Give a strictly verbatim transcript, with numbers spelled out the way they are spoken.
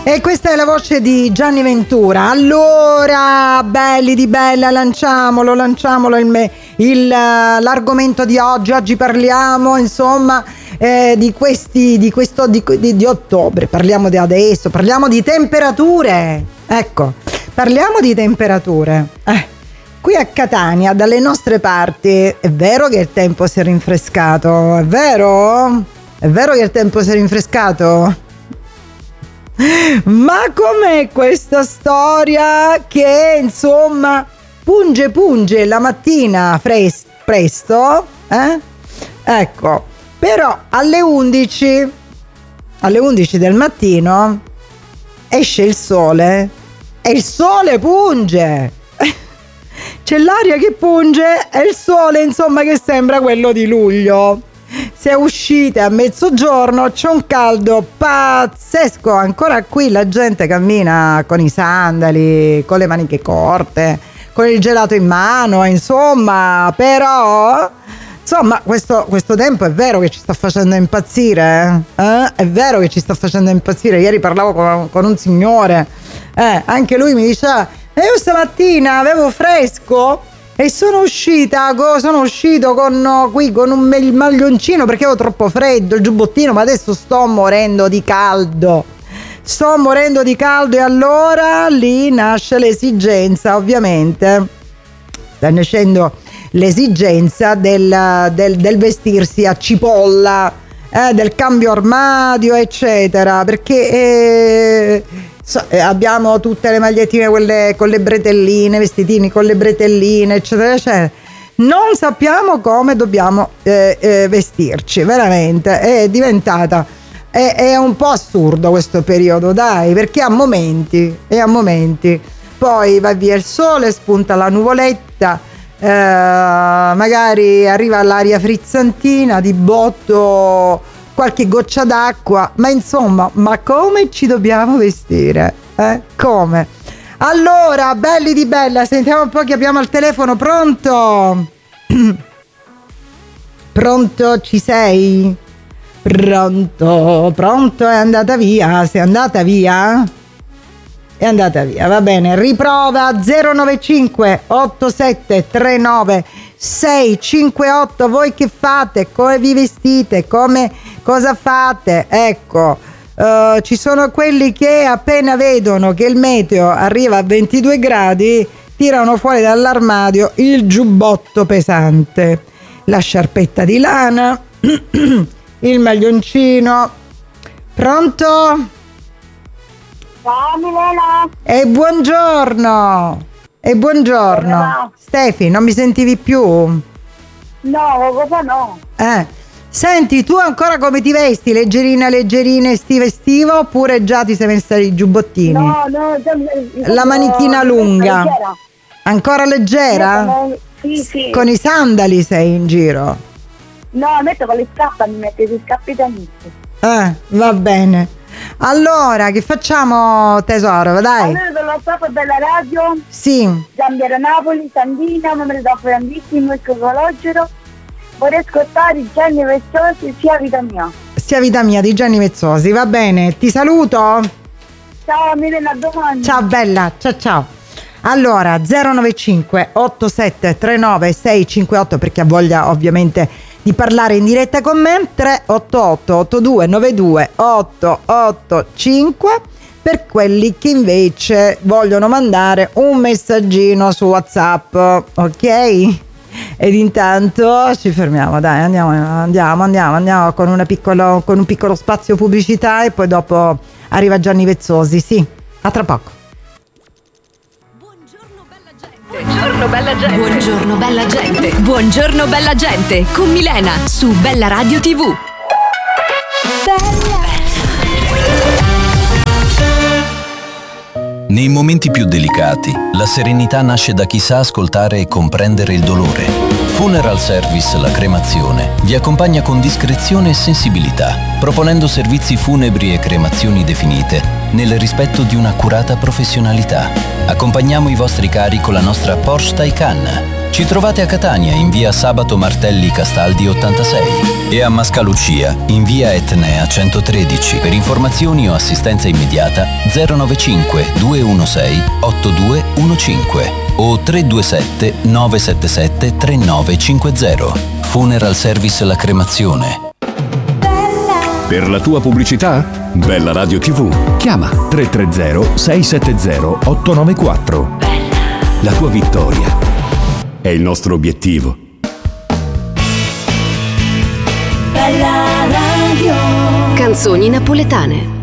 E questa è la voce di Gianni Ventura. Allora, belli di bella, lanciamolo, lanciamolo il, me, il l'argomento di oggi. Oggi parliamo, insomma, eh, di questi, di questo, di, di, di ottobre. Parliamo di adesso, parliamo di temperature. Ecco, parliamo di temperature. Eh, qui a Catania, dalle nostre parti, è vero che il tempo si è rinfrescato? È vero? È vero che il tempo si è rinfrescato? Ma com'è questa storia che insomma punge punge la mattina fres- presto eh? Ecco, però alle undici alle undici del mattino esce il sole e il sole punge. C'è l'aria che punge e il sole insomma che sembra quello di luglio. Se uscite a mezzogiorno c'è un caldo pazzesco, ancora qui la gente cammina con i sandali, con le maniche corte, con il gelato in mano, insomma, però insomma questo, questo tempo è vero che ci sta facendo impazzire, eh? È vero che ci sta facendo impazzire. Ieri parlavo con, con un signore, eh, anche lui mi diceva e io stamattina avevo fresco e sono uscita, sono uscito con qui con un maglioncino perché avevo troppo freddo, il giubbottino, ma adesso sto morendo di caldo. Sto morendo di caldo e allora lì nasce l'esigenza, ovviamente. Sta nascendo l'esigenza del, del, del vestirsi a cipolla, eh, del cambio armadio, eccetera, perché eh, So, eh, abbiamo tutte le magliettine quelle con le bretelline, vestitini con le bretelline, eccetera, eccetera. Non sappiamo come dobbiamo eh, eh, vestirci, veramente è diventata è, è un po' assurdo questo periodo, dai, perché a momenti e a momenti poi va via il sole, spunta la nuvoletta, eh, magari arriva l'aria frizzantina, di botto qualche goccia d'acqua, ma insomma, ma come ci dobbiamo vestire? Eh? Come? Allora, belli di bella, sentiamo un po' chi abbiamo al telefono. Pronto? Pronto, ci sei? Pronto, pronto, è andata via, sei andata via? È andata via, va bene, riprova. Zero nove cinque otto sette tre nove sei cinque otto. Voi che fate? Come vi vestite? Come, cosa fate? Ecco, uh, ci sono quelli che appena vedono che il meteo arriva a ventidue gradi tirano fuori dall'armadio il giubbotto pesante, la sciarpetta di lana, il maglioncino. Pronto? Ciao Milena. E buongiorno. E buongiorno. Buongiorno. Stefi, non mi sentivi più? No, cosa no? Eh. Senti, tu ancora come ti vesti? Leggerina, leggerina, estiva, estiva, oppure già ti sei messa i giubbottini? No, no, già, la manichina lunga. Leggera. Ancora leggera? Metto, sì, sì. Con i sandali sei in giro? No, metto con le scarpe, mi metto i scarpe da inizio. Eh, va bene. Allora, che facciamo tesoro? Dai. Allora, dalla Papa Bella Radio. Sì. Zambiera Napoli, Sandina, numero da grandissimo e Cocologero. Vorrei ascoltare Gianni Vezzosi, sia vita mia. Sia vita mia di Gianni Vezzosi, va bene. Ti saluto. Ciao Milena, a domani. Ciao bella, ciao ciao. Allora, zero nove cinque otto sette tre nove sei cinque otto per chi ha voglia ovviamente di parlare in diretta con me, tre otto otto otto due nove due otto otto cinque per quelli che invece vogliono mandare un messaggino su WhatsApp, ok? Ed intanto ci fermiamo, dai, andiamo, andiamo, andiamo, andiamo con una piccolo, con un piccolo spazio pubblicità e poi dopo arriva Gianni Vezzosi, sì, a tra poco. Buongiorno bella gente. Buongiorno bella gente. Buongiorno bella gente con Milena su Bella Radio tivù. Bella. Nei momenti più delicati, la serenità nasce da chi sa ascoltare e comprendere il dolore. Funeral Service La Cremazione vi accompagna con discrezione e sensibilità, proponendo servizi funebri e cremazioni definite nel rispetto di un'accurata professionalità. Accompagniamo i vostri cari con la nostra Porsche Taycan, Ci trovate a Catania in via Sabato Martelli Castaldi ottantasei e a Mascalucia in via Etnea centotredici. Per informazioni o assistenza immediata zero nove cinque due uno sei otto due uno cinque o tre due sette nove sette sette tre nove cinque zero. Funeral Service La Cremazione. Per la tua pubblicità? Bella Radio tivù. Chiama tre tre zero sei sette zero otto nove quattro. La tua vittoria è il nostro obiettivo. Bella Radio. Canzoni napoletane.